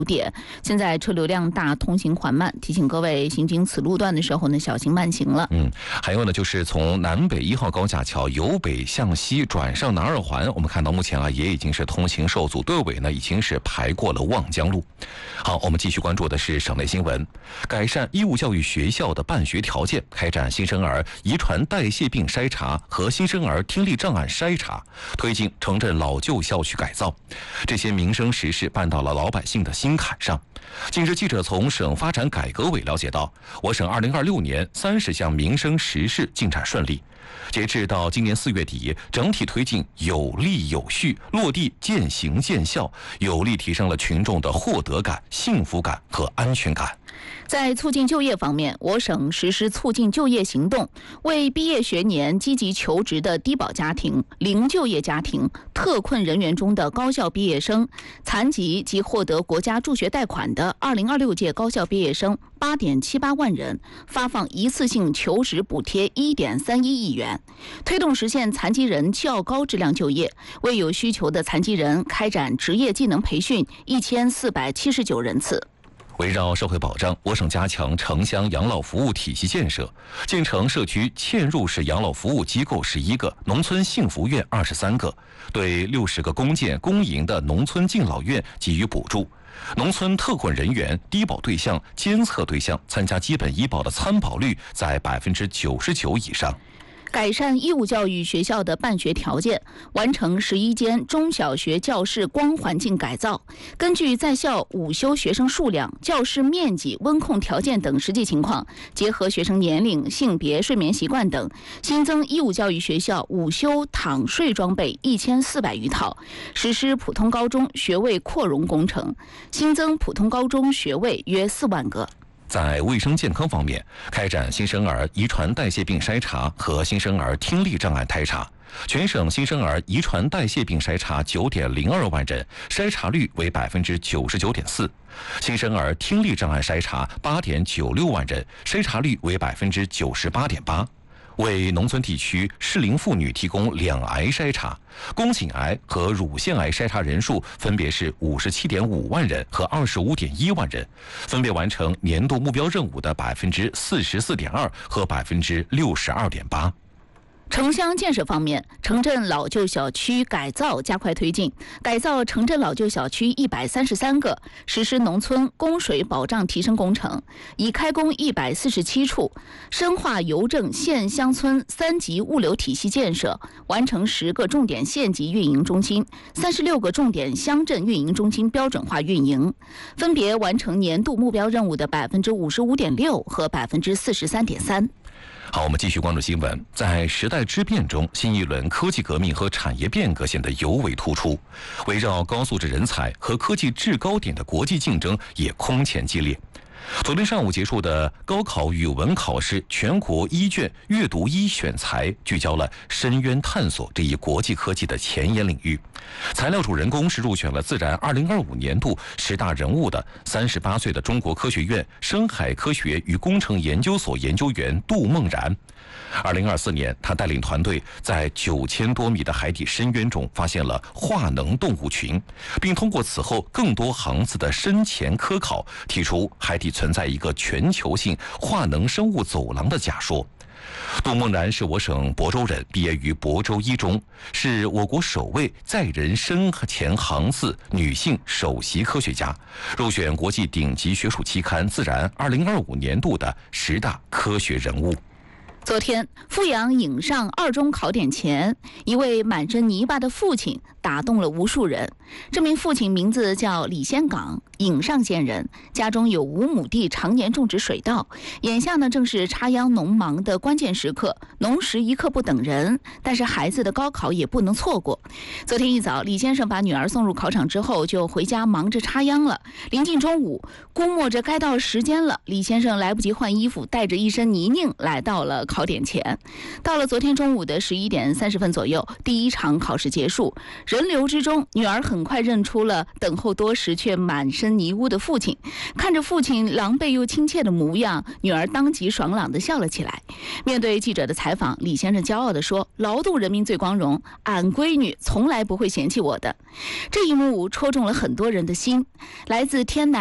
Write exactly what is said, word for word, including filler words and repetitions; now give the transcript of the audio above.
点，现在车流量大，通行缓慢，提醒各位行经此路段的时候呢，小心慢行了。 嗯，还有呢，就是从南北一号高架桥由北向西转上南二环，我们看到目前啊也已经是通行受阻，队尾呢已经是排过了望江路。好，我们继续关注的是省内新闻，改善义务教育学校的办学条件，开展新生儿遗传代谢病筛查和新生儿听力障碍筛查，推进城镇老旧校区改造，这些民生实事办到了老百姓的心坎上。近日，记者从省发展改革委了解到，我省二零二六年三十项民生实事进展顺利。截至到今年四月底，整体推进有力有序，落地见行见效，有力提升了群众的获得感、幸福感和安全感。 在促进就业方面，我省实施促进就业行动，为毕业学年积极求职的低保家庭、零就业家庭、特困人员中的高校毕业生、残疾及获得国家助学贷款的二零二六届高校毕业生八点七八万人，发放一次性求职补贴一点三一亿元，推动实现残疾人较高质量就业，为有需求的残疾人开展职业技能培训一千四百七十九人次。 围绕社会保障，我省加强城乡养老服务体系建设，建成社区嵌入式养老服务机构十一个，农村幸福院二十三个，对六十个公建公营的农村敬老院给予补助。农村特困人员、低保对象、监测对象参加基本医保的参保率在百分之九十九以上。 改善义务教育学校的办学条件，完成十一间中小学教室光环境改造。根据在校午休学生数量、教室面积、温控条件等实际情况，结合学生年龄、性别、睡眠习惯等，新增义务教育学校午休躺睡装备一千四百余套，实施普通高中学位扩容工程，新增普通高中学位约四万个。 在卫生健康方面，开展新生儿遗传代谢病筛查和新生儿听力障碍筛查。全省新生儿遗传代谢病筛查九点零二万人，筛查率为百分之九十九点四；新生儿听力障碍筛查八点九六万人，筛查率为百分之九十八点八。为农村地区适龄妇女提供两癌筛查，宫颈癌和乳腺癌筛查人数分别是五十七点五万人和二十五点一万人，分别完成年度目标任务的百分之四十四点二和百分之六十二点八。 城乡建设方面，城镇老旧小区改造加快推进，改造城镇老旧小区一百三十三个，实施农村供水保障提升工程，已开工一百四十七处，深化邮政县乡村三级物流体系建设，完成十个重点县级运营中心、三十六个重点乡镇运营中心标准化运营，分别完成年度目标任务的百分之五十五点六和百分之四十三点三。 好，我们继续关注新闻。在时代之变中，新一轮科技革命和产业变革显得尤为突出。围绕高素质人才和科技制高点的国际竞争也空前激烈。昨天上午结束的高考语文考试全国一卷阅读一选材，聚焦了深渊探索这一国际科技的前沿领域。材料主人公是入选了自然二零二五年度十大人物的三十八岁的中国科学院深海科学与工程研究所研究员杜梦然。二零二四年，他带领团队在九千多米的海底深渊中发现了化能动物群，并通过此后更多航次的深潜科考，提出海底存在一个全球性化能生物走廊的假说。杜梦然是我省亳州人，毕业于亳州一中，是我国首位载人深潜航次女性首席科学家，入选国际顶级学术期刊《自然》二零二五年度的十大科学人物。 昨天，阜阳颍上二中考点前，一位满身泥巴的父亲打动了无数人。这名父亲名字叫李先岗，颍上县人，家中有五亩地，常年种植水稻。眼下呢，正是插秧农忙的关键时刻，农时一刻不等人，但是孩子的高考也不能错过。昨天一早，李先生把女儿送入考场之后，就回家忙着插秧了。临近中午，估摸着该到时间了，李先生来不及换衣服，带着一身泥泞来到了考点前。到了昨天中午的十一点三十分左右，第一场考试结束，人流之中，女儿很快认出了等候多时却满身泥污的父亲。看着父亲狼狈又亲切的模样，女儿当即爽朗地笑了起来。面对记者的采访，李先生骄傲地说：“劳动人民最光荣，俺闺女从来不会嫌弃我的。”这一幕戳中了很多人的心。来自天南